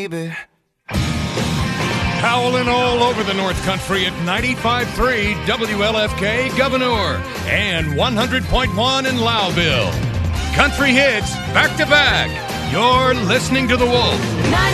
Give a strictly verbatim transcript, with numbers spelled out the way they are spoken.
baby. Howling all over the North Country at ninety-five point three W L F K Governor and one hundred point one in Lowville. Country hits back to back. You're listening to The Wolf.